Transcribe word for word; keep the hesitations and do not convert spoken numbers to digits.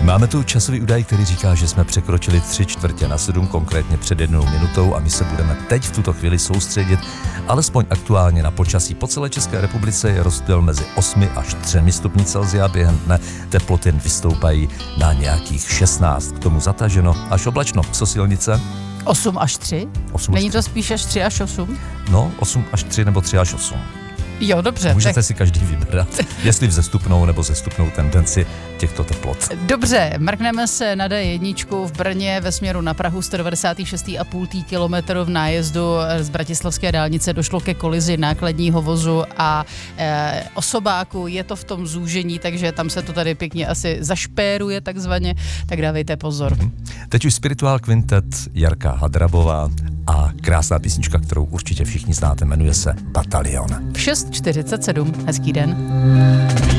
Máme tu časový údaj, který říká, že jsme překročili tři čtvrtě na sedm, konkrétně před jednou minutou a my se budeme teď v tuto chvíli soustředit alespoň aktuálně na počasí. Po celé České republice je rozdíl mezi osmi až třemi stupni Celsia, během dne teploty vystoupají na nějakých šestnáct. K tomu zataženo až oblačno. Co silnice? osm až tři? osm Není až to spíš až tři až osm? No, osm až tři nebo tři až osm. Jo, dobře. Můžete tak... si každý vybrat, jestli vzestupnou nebo zestupnou tendenci těchto teplot. Dobře, mrkneme se na dé jedna v Brně ve směru na Prahu sto devadesát šest celá pět kilometru v nájezdu z bratislavské dálnice došlo ke kolizi nákladního vozu a e, osobáku. Je to v tom zúžení, takže tam se to tady pěkně asi zašpéruje takzvaně, tak dávejte pozor. Hmm. Teď už Spiritual Quintet, Jarka Hadrabová a krásná písnička, kterou určitě všichni znáte, jmenuje se Batalion. V šest čtyřicet sedm. Hezký den.